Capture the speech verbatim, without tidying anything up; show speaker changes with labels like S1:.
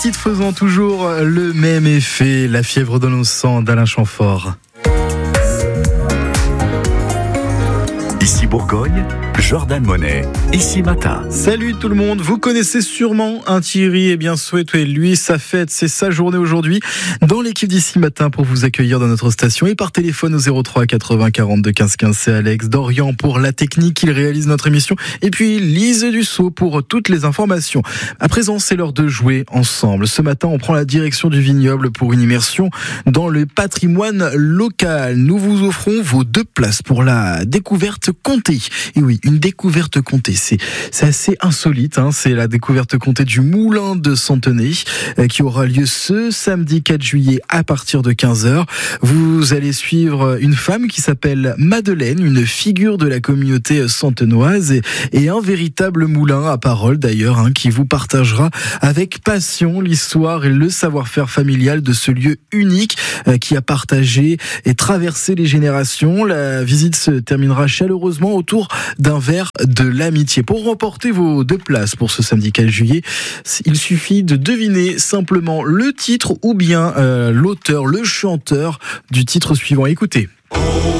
S1: Titre faisant toujours le même effet, la fièvre dans nos sangs d'Alain Chamfort.
S2: Ici Bourgogne, Jordan Monet, Ici Matin.
S1: Salut tout le monde, vous connaissez sûrement un Thierry, et bien souhaitez-lui sa fête, c'est sa journée aujourd'hui dans l'équipe d'Ici Matin pour vous accueillir dans notre station et par téléphone au zéro trois quatre-vingts quarante-deux quinze quinze. C'est Alex Dorian pour la technique, il réalise notre émission, et puis Lise Dussault pour toutes les informations. À présent, c'est l'heure de jouer ensemble. Ce matin, on prend la direction du vignoble pour une immersion dans le patrimoine local. Nous vous offrons vos deux places pour la découverte comté. Et oui, une découverte comté, c'est, c'est assez insolite, hein. C'est la découverte comté du moulin de Centenay euh, qui aura lieu ce samedi quatre juillet à partir de quinze heures. Vous allez suivre une femme qui s'appelle Madeleine, une figure de la communauté centenoise et, et un véritable moulin à parole d'ailleurs, hein, qui vous partagera avec passion l'histoire et le savoir-faire familial de ce lieu unique euh, qui a partagé et traversé les générations. La visite se terminera chaleureusement autour d'un verre de l'amitié. Pour remporter vos deux places pour ce samedi quatre juillet, il suffit de deviner simplement le titre ou bien euh, l'auteur, le chanteur du titre suivant. Écoutez.